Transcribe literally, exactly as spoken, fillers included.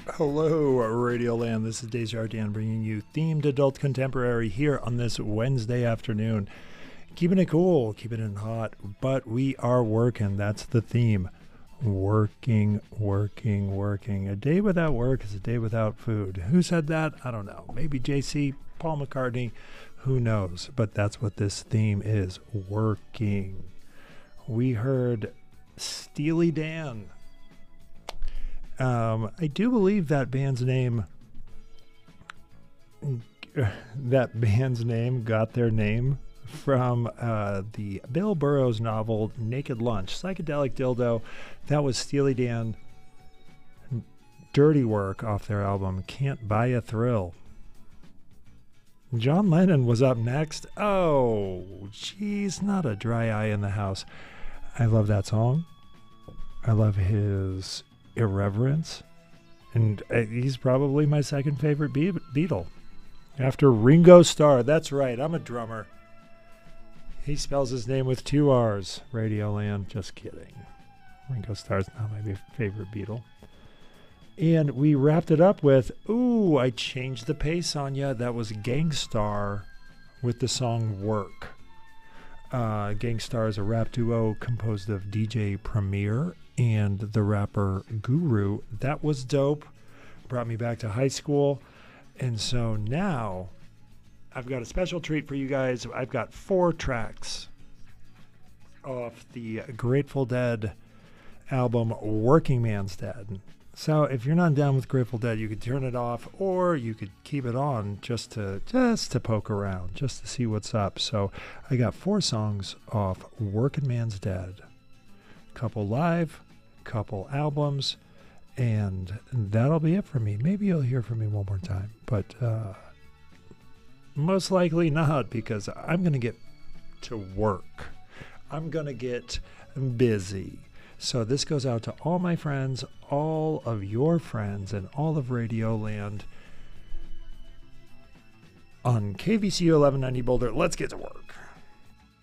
Hello, Radioland. This is Desjardins bringing you themed adult contemporary here on this Wednesday afternoon. Keeping it cool, keeping it hot, but we are working. That's the theme. Working, working, working. A day without work is a day without food. Who said that? I don't know. Maybe J C, Paul McCartney. Who knows? But that's what this theme is. Working. We heard Steely Dan. Um, I do believe that band's name, that band's name got their name from uh, the Bill Burroughs novel Naked Lunch, Psychedelic Dildo. That was Steely Dan Dirty Work off their album Can't Buy a Thrill. John Lennon was up next. Oh, geez, not a dry eye in the house. I love that song. I love his irreverence, and uh, he's probably my second favorite Be- Beatle after Ringo Starr. That's right, I'm a drummer. He spells his name with two R's. Radioland, just kidding. Ringo Starr's not my be- favorite Beatle. And we wrapped it up with, ooh, I changed the pace on ya. That was Gangstar with the song Work. Uh, Gangstar is a rap duo composed of D J Premier and the rapper Guru. That was dope. Brought me back to high school. And so now I've got a special treat for you guys. I've got four tracks off the Grateful Dead album Working Man's Dead. So if you're not down with Grateful Dead, you could turn it off, or you could keep it on just to just to poke around, just to see what's up. So I got four songs off Working Man's Dead. Couple live, couple albums, and that'll be it for me. Maybe you'll hear from me one more time, but uh, most likely not, because I'm going to get to work. I'm going to get busy. So this goes out to all my friends, all of your friends, and all of Radioland on K V C U eleven ninety Boulder. Let's get to work.